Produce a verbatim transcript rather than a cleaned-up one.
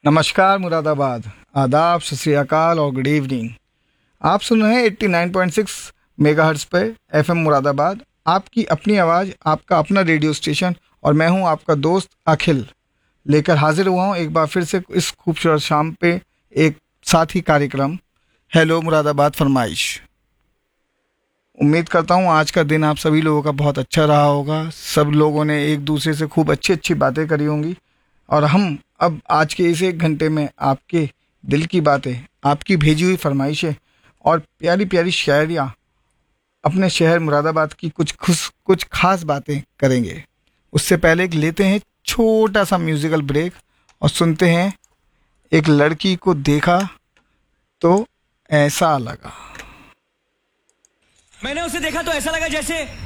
नमस्कार मुरादाबाद, आदाब, सत श्री अकाल और गुड इवनिंग। आप सुन रहे हैं नवासी पॉइंट छह मेगाहर्ट्ज़ पे एफएम मुरादाबाद, आपकी अपनी आवाज़, आपका अपना रेडियो स्टेशन। और मैं हूं आपका दोस्त अखिल, लेकर हाजिर हुआ हूं एक बार फिर से इस खूबसूरत शाम पे एक साथी कार्यक्रम हेलो मुरादाबाद फरमाइश। उम्मीद करता हूं आज का दिन आप सभी लोगों का बहुत अच्छा रहा होगा। सब लोगों ने एक दूसरे से खूब अच्छी अच्छी बातें करी होंगी और हम अब आज के इस एक घंटे में आपके दिल की बातें, आपकी भेजी हुई फरमाइशें और प्यारी प्यारी शायरियाँ अपने शहर मुरादाबाद की कुछ खुश कुछ खास बातें करेंगे। उससे पहले एक लेते हैं छोटा सा म्यूजिकल ब्रेक और सुनते हैं एक लड़की को देखा तो ऐसा लगा। मैंने उसे देखा तो ऐसा लगा जैसे